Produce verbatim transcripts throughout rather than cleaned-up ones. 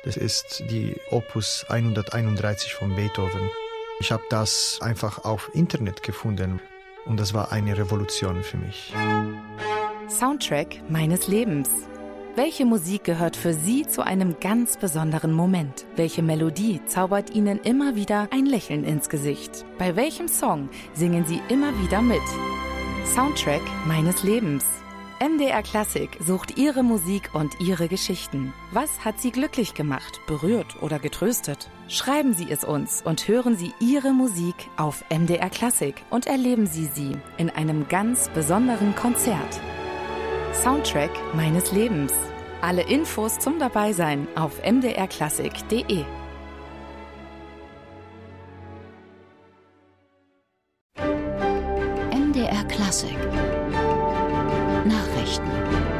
Das ist die Opus hunderteinunddreißig von Beethoven. Ich habe das einfach auf Internet gefunden und das war eine Revolution für mich. Soundtrack meines Lebens. Welche Musik gehört für Sie zu einem ganz besonderen Moment? Welche Melodie zaubert Ihnen immer wieder ein Lächeln ins Gesicht? Bei welchem Song singen Sie immer wieder mit? Soundtrack meines Lebens. M D R Klassik sucht Ihre Musik und Ihre Geschichten. Was hat Sie glücklich gemacht, berührt oder getröstet? Schreiben Sie es uns und hören Sie Ihre Musik auf M D R Klassik und erleben Sie sie in einem ganz besonderen Konzert. Soundtrack meines Lebens. Alle Infos zum Dabeisein auf m d r klassik punkt d e. M D R Klassik Nachrichten.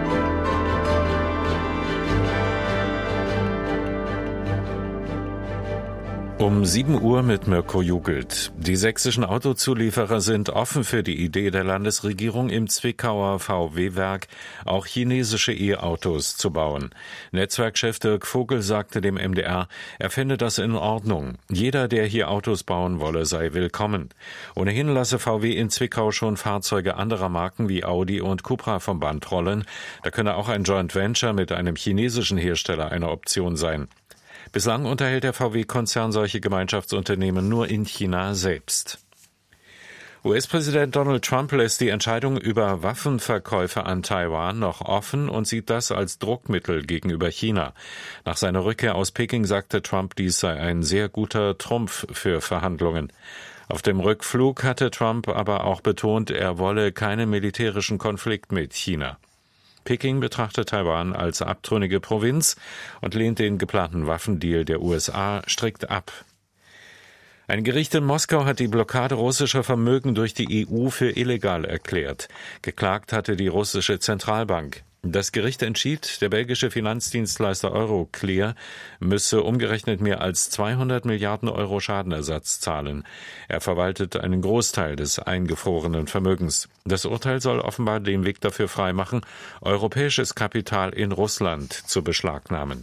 Um sieben Uhr mit Mirko Jugelt. Die sächsischen Autozulieferer sind offen für die Idee der Landesregierung, im Zwickauer V W-Werk auch chinesische E-Autos zu bauen. Netzwerkchef Dirk Vogel sagte dem M D R, er finde das in Ordnung. Jeder, der hier Autos bauen wolle, sei willkommen. Ohnehin lasse V W in Zwickau schon Fahrzeuge anderer Marken wie Audi und Cupra vom Band rollen. Da könne auch ein Joint Venture mit einem chinesischen Hersteller eine Option sein. Bislang unterhält der V W-Konzern solche Gemeinschaftsunternehmen nur in China selbst. U S-Präsident Donald Trump lässt die Entscheidung über Waffenverkäufe an Taiwan noch offen und sieht das als Druckmittel gegenüber China. Nach seiner Rückkehr aus Peking sagte Trump, dies sei ein sehr guter Trumpf für Verhandlungen. Auf dem Rückflug hatte Trump aber auch betont, er wolle keinen militärischen Konflikt mit China. Peking betrachtet Taiwan als abtrünnige Provinz und lehnt den geplanten Waffendeal der U S A strikt ab. Ein Gericht in Moskau hat die Blockade russischer Vermögen durch die E U für illegal erklärt. Geklagt hatte die russische Zentralbank. Das Gericht entschied, der belgische Finanzdienstleister Euroclear müsse umgerechnet mehr als zweihundert Milliarden Euro Schadenersatz zahlen. Er verwaltet einen Großteil des eingefrorenen Vermögens. Das Urteil soll offenbar den Weg dafür freimachen, europäisches Kapital in Russland zu beschlagnahmen.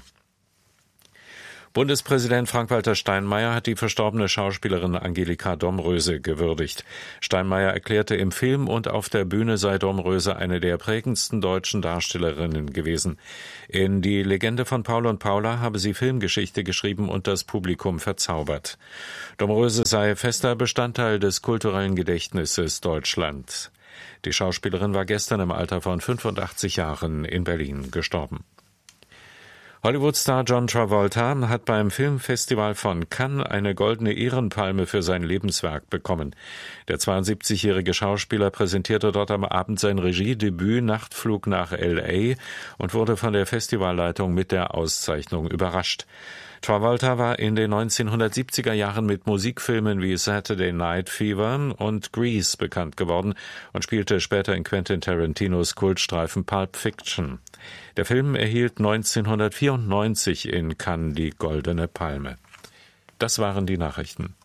Bundespräsident Frank-Walter Steinmeier hat die verstorbene Schauspielerin Angelika Domröse gewürdigt. Steinmeier erklärte, im Film und auf der Bühne sei Domröse eine der prägendsten deutschen Darstellerinnen gewesen. In Die Legende von Paul und Paula habe sie Filmgeschichte geschrieben und das Publikum verzaubert. Domröse sei fester Bestandteil des kulturellen Gedächtnisses Deutschlands. Die Schauspielerin war gestern im Alter von fünfundachtzig Jahren in Berlin gestorben. Hollywood-Star John Travolta hat beim Filmfestival von Cannes eine goldene Ehrenpalme für sein Lebenswerk bekommen. Der zweiundsiebzigjährige Schauspieler präsentierte dort am Abend sein Regiedebüt Nachtflug nach L A und wurde von der Festivalleitung mit der Auszeichnung überrascht. Travolta war in den neunzehnhundertsiebziger Jahren mit Musikfilmen wie Saturday Night Fever und Grease bekannt geworden und spielte später in Quentin Tarantinos Kultstreifen Pulp Fiction. Der Film erhielt neunzehnhundertvierundneunzig in Cannes die Goldene Palme. Das waren die Nachrichten.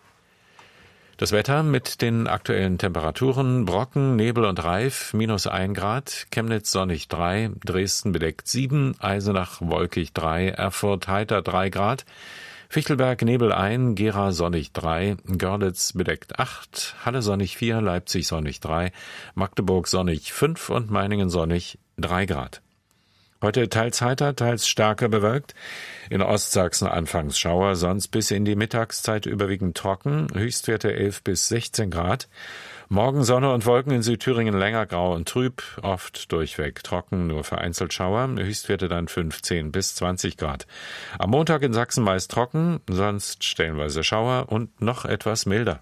Das Wetter mit den aktuellen Temperaturen: Brocken, Nebel und Reif, minus ein Grad, Chemnitz sonnig drei, Dresden bedeckt sieben, Eisenach wolkig drei, Erfurt heiter drei Grad, Fichtelberg Nebel ein, Gera sonnig drei, Görlitz bedeckt acht, Halle sonnig vier, Leipzig sonnig drei, Magdeburg sonnig fünf und Meiningen sonnig drei Grad. Heute teils heiter, teils stärker bewölkt. In Ostsachsen anfangs Schauer, sonst bis in die Mittagszeit überwiegend trocken. Höchstwerte elf bis sechzehn Grad. Morgen Sonne und Wolken, in Südthüringen länger grau und trüb, oft durchweg trocken, nur vereinzelt Schauer. Höchstwerte dann fünfzehn bis zwanzig Grad. Am Montag in Sachsen meist trocken, sonst stellenweise Schauer und noch etwas milder.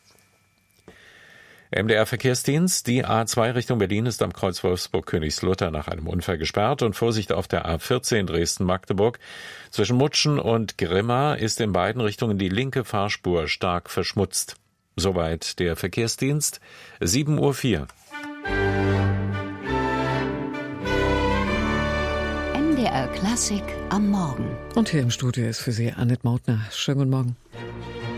M D R-Verkehrsdienst. Die A zwei Richtung Berlin ist am Kreuz Wolfsburg-Königslutter nach einem Unfall gesperrt und Vorsicht auf der A vierzehn Dresden-Magdeburg. Zwischen Mutschen und Grimma ist in beiden Richtungen die linke Fahrspur stark verschmutzt. Soweit der Verkehrsdienst. sieben Uhr vier. M D R Klassik am Morgen. Und hier im Studio ist für Sie Annette Mautner. Schönen guten Morgen.